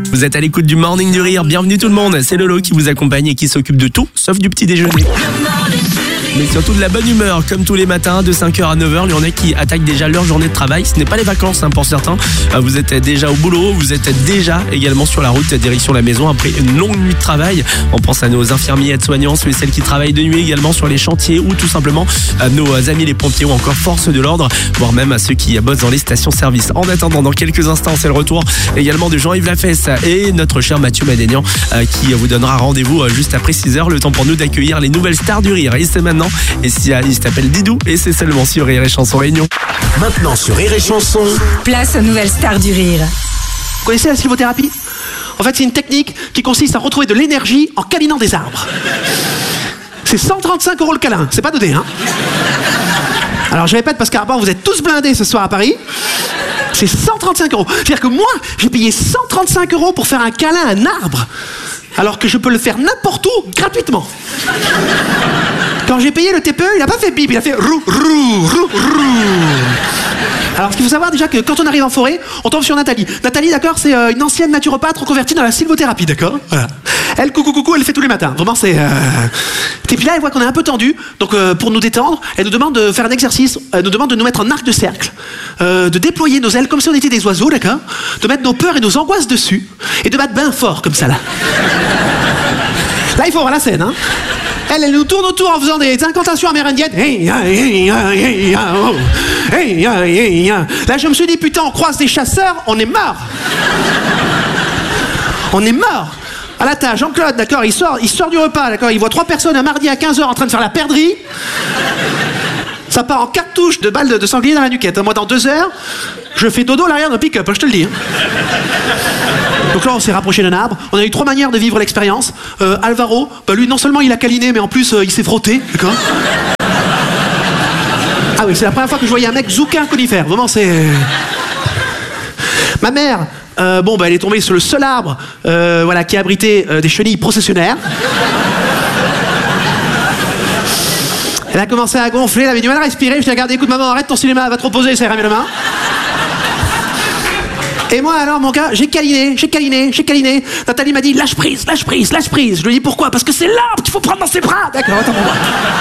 Vous êtes à l'écoute du Morning du Rire, bienvenue tout le monde, c'est Lolo qui vous accompagne et qui s'occupe de tout, sauf du petit déjeuner. Mais surtout de la bonne humeur, comme tous les matins, de 5h à 9h, il y en a qui attaquent déjà leur journée de travail. Ce n'est pas les vacances pour certains, vous êtes déjà au boulot, vous êtes déjà également sur la route, direction la maison après une longue nuit de travail. On pense à nos infirmiers, aides-soignants, ceux et celles qui travaillent de nuit également sur les chantiers ou tout simplement à nos amis les pompiers ou encore forces de l'ordre, voire même à ceux qui bossent dans les stations-service. En attendant, dans quelques instants, c'est le retour également de Jean-Yves Lafesse et notre cher Mathieu Madénian qui vous donnera rendez-vous juste après 6h, le temps pour nous d'accueillir les nouvelles stars du rire. Et c'est maintenant, et il s'appelle Didou et c'est seulement sur Rire et Chanson Réunion. Maintenant sur Rire et Chanson, place aux nouvelles stars du rire. Vous connaissez la sylvothérapie ? En fait, c'est une technique qui consiste à retrouver de l'énergie en câlinant des arbres. C'est 135 € le câlin, c'est pas donné, hein ? Alors je répète parce qu'à vous êtes tous blindés ce soir à Paris. C'est 135 €. C'est-à-dire que moi, j'ai payé 135 € pour faire un câlin à un arbre, alors que je peux le faire n'importe où gratuitement. Quand j'ai payé le TPE, il a pas fait bip, il a fait rou, rou, rou, rou. Alors, ce qu'il faut savoir déjà que quand on arrive en forêt, on tombe sur Nathalie. Nathalie, d'accord, c'est une ancienne naturopathe reconvertie dans la sylvothérapie, d'accord ? Voilà. Elle, coucou, elle le fait tous les matins. Vraiment, c'est... Et puis là, elle voit qu'on est un peu tendu, donc pour nous détendre, elle nous demande de faire un exercice, elle nous demande de nous mettre en arc de cercle, de déployer nos ailes comme si on était des oiseaux, d'accord ? De mettre nos peurs et nos angoisses dessus, et de battre bien fort, comme ça, là. Là, il faut voir la scène, hein. Elle nous tourne autour en faisant des incantations amérindiennes. Là, je me suis dit, putain, on croise des chasseurs, on est mort. On est mort. Ah là, t'as Jean-Claude, d'accord, il sort du repas, d'accord, il voit 3 personnes un mardi à 15h en train de faire la perdrix. Ça part en cartouche de balles de sanglier dans la nuquette. Moi, dans 2 heures, je fais dodo à l'arrière d'un pick-up, je te le dis. Donc là, on s'est rapproché d'un arbre. On a eu 3 manières de vivre l'expérience. Alvaro, lui, non seulement il a câliné, mais en plus, il s'est frotté, d'accord ? Ah oui, c'est la première fois que je voyais un mec zouker un conifère. Vraiment, c'est... Ma mère, elle est tombée sur le seul arbre qui abritait des chenilles processionnaires. Elle a commencé à gonfler, elle avait du mal à respirer. Je l'ai regardé, écoute maman, arrête ton cinéma, elle va te reposer, ça ira mieux demain. Et moi alors mon gars, j'ai câliné. Nathalie m'a dit lâche prise. Je lui ai dit pourquoi ? Parce que c'est l'arbre qu'il faut prendre dans ses bras. D'accord, attends.